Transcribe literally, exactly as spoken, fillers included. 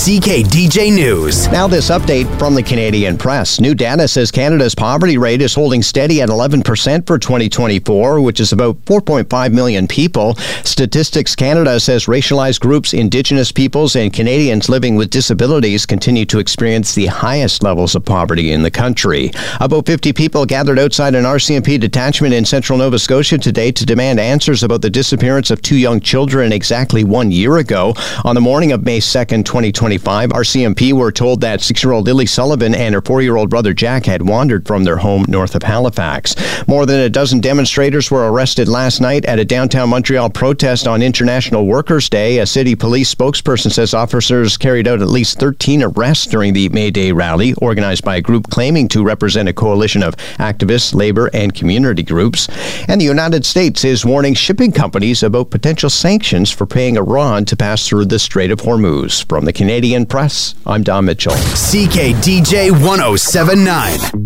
C K D J News. Now this update from the Canadian Press. New data says Canada's poverty rate is holding steady at eleven percent for twenty twenty-four, which is about four point five million people. Statistics Canada says racialized groups, Indigenous peoples, and Canadians living with disabilities continue to experience the highest levels of poverty in the country. About fifty people gathered outside an R C M P detachment in central Nova Scotia today to demand answers about the disappearance of two young children exactly one year ago. On the morning of May second, twenty twenty-five, R C M P were told that six-year-old Lily Sullivan and her four-year-old brother Jack had wandered from their home north of Halifax. More than a dozen demonstrators were arrested last night at a downtown Montreal protest on International Workers' Day. A city police spokesperson says officers carried out at least thirteen arrests during the May Day rally, organized by a group claiming to represent a coalition of activists, labor, and community groups. And the United States is warning shipping companies about potential sanctions for paying Iran to pass through the Strait of Hormuz. From the Canadian Press, I'm Don Mitchell. C K D J one oh seven point nine.